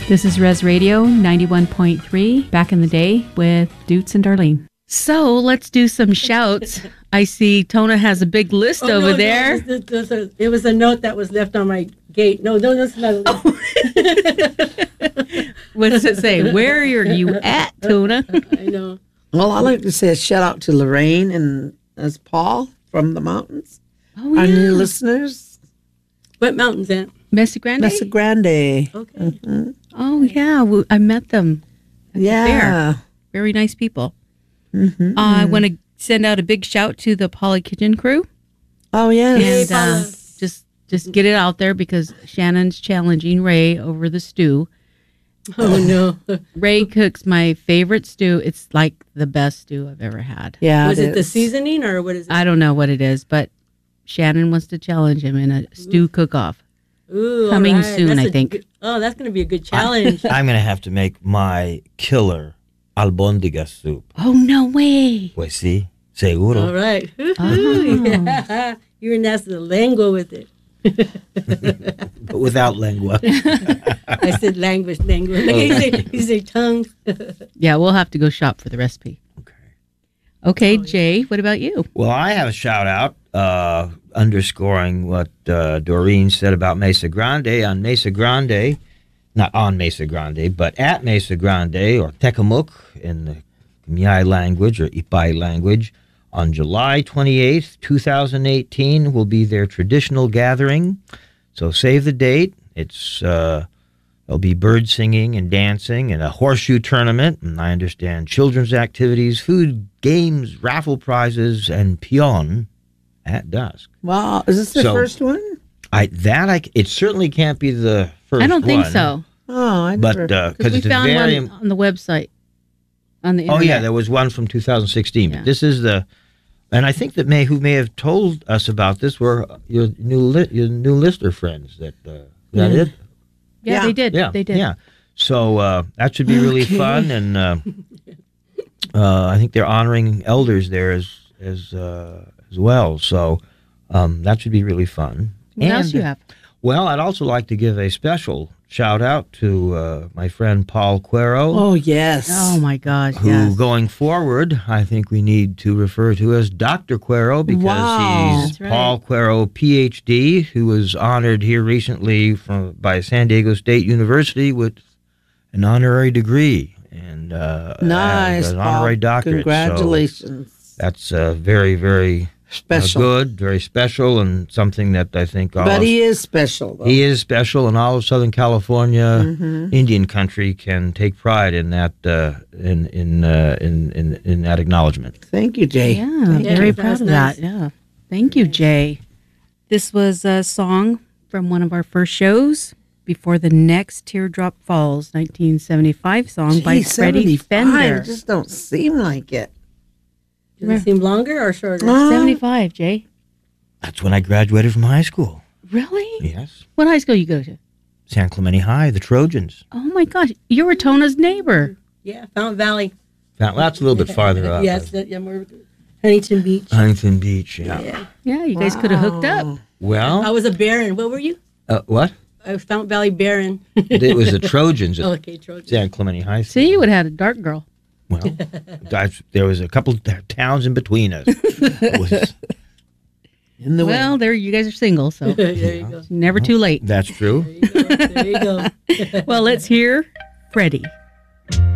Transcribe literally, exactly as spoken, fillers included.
This is Res Radio ninety-one point three, back in the day with Dutes and Darlene. So let's do some shouts. I see Tona has a big list oh, over no, there. No, it, was a, it was a note that was left on my gate. No, no, that's not a list. Oh. What does it say? Where are you at, Tona? I know. Well, I like to say a shout out to Lorraine and as Paul from the mountains. Oh, yeah. Our new listeners. What mountain's that? Mesa Grande? Mesa Grande. Okay. Mm-hmm. Oh, yeah. We, I met them. Yeah. Very nice people. Mm-hmm. Uh, I want to send out a big shout to the Paula Kitchen crew. Oh, yes. And uh, just just get it out there because Shannon's challenging Ray over the stew. Oh, no. Ray cooks my favorite stew. It's like the best stew I've ever had. Yeah. Was it, it the seasoning or what is it? I don't know what it is, but Shannon wants to challenge him in a stew cook-off. Ooh, Coming right. soon, That's I a think. Good, oh, that's going to be a good challenge. I'm going to have to make my killer albondiga soup. Oh, no way. Pues sí, seguro. All right. Oh. Yeah. You're in that's the lengua with it. But without lengua. I said language, lengua. Like you say, you say tongue. Yeah, we'll have to go shop for the recipe. Okay. Okay, Oh, yeah. Jay, what about you? Well, I have a shout out uh, underscoring what uh, Doreen said about Mesa Grande. On Mesa Grande, not on Mesa Grande, but at Mesa Grande, or Tecumuk in the Khmer language or Ipai language, on July twenty-eighth, twenty eighteen will be their traditional gathering. So save the date. It's uh, there'll be bird singing and dancing and a horseshoe tournament, and I understand children's activities, food, games, raffle prizes, and peon at dusk. Wow. Is this the So- first one? I that I c- it certainly can't be the first. I don't think one, so. Oh, I But never. because Because we it's a found very one on the website. On the oh internet. yeah, there was one from two thousand sixteen. Yeah. But this is the, and I think that may who may have told us about this were your new li, your new listener friends. That uh, is that Yeah. it? Yeah, Yeah. they did. Yeah, They did. Yeah. So uh, that should be really Okay. fun, and uh, uh, I think they're honoring elders there as as uh, as well. So um, that should be really fun. What And, else you have? Well, I'd also like to give a special shout out to uh, my friend Paul Cuero, Oh, yes. Oh, my gosh, who yes. going forward, I think we need to refer to as Doctor Cuero because Wow. he's That's right. Paul Cuero, P H D, who was honored here recently from by San Diego State University with an honorary degree and uh, Nice. an Paul. honorary doctorate. So Congratulations. that's uh, very, very uh, Special. good, very special, and something that I think all But of he is special, though. he is special, and all of Southern California, Mhm. Indian country, can take pride in that uh, in in, uh, in in in that acknowledgement. Thank you, Jay. Yeah, Thank Yeah, very you. that proud was of nice. that. Yeah. Thank you, Jay. This was a song from one of our first shows before the next Teardrop Falls nineteen seventy-five song by Gee, Freddie seventy-five Fender. just don't seem like it. Does it seem longer or shorter? Uh, seventy-five, Jay. That's when I graduated from high school. Really? Yes, What high school you go to? San Clemente High, the Trojans. Oh my gosh, you were Tona's neighbor. Yeah, Fountain Valley. Now, that's a little bit farther up. Yes, that, yeah, more Huntington Beach. Huntington Beach. Yeah. Yeah. Yeah, you guys could have hooked up. Wow. I Well, was a Baron. What were you? uh, what? I was Fountain Valley Baron. It was the Trojans at okay, Trojan. San Clemente High School. See, you would have had a dark girl. Well, I, there was a couple of towns in between us. It was- In the Well, there you guys are single, so there you go. never too late. that's true. There you go. There you go. Well, let's hear Freddie.